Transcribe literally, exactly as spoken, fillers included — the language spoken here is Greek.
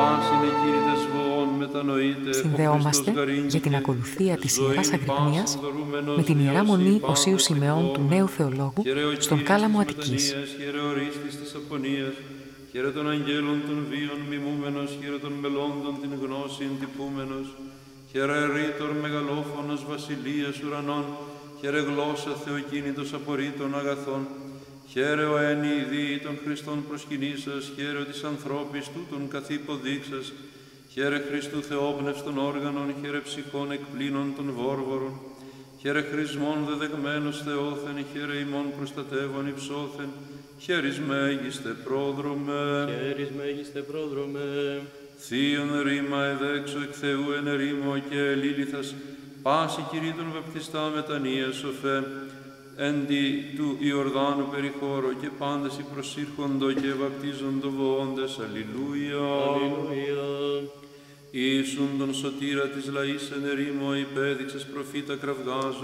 Συνδεόμαστε για την ακολουθία της Ιεράς Αγρυπνίας με την Ιερά Μονή Οσίου Σιμεών του Νέου Θεολόγου στον Κάλαμο Αττικής. Χαίρε των αγγέλων των βίων μιμούμενος, χαίρε των μελώντων την γνώση εντυπούμενος, χαίρε ρήτορ μεγαλόφωνος βασιλείας ουρανών, χαίρε γλώσσα θεοκίνητος απορρίτων αγαθών, χαίρε ο ένι δίη των Χριστών προσκυνήσας, χαίρε της ανθρώπης τούτων καθυποδείξας, χαίρε Χριστού θεόπνευστον όργανων, χαίρε ψυχών εκπλήνων των βόρβορων, χαίρε χρησμών δεδεγμένος Θεόθεν, χαίρε ημών προστατεύων υψώθεν, χαίρις μέγιστε πρόδρομε, χαίρις μέγιστε πρόδρομε, θείον ρήμα εδέξω εκ Θεού εν ερήμο και ελίληθας, πάση κηρύττων βαπτιστά μετανία σοφέ, έντι του Ιορδάνου περιχώρο και πάντες οι προσήρχοντο και βαπτίζοντο βοώντες, αλληλούια. Αλληλούια. Ιησούν τον σωτήρα της λαής εν ερήμο υπέδειξες προφήτα κραυγάζω,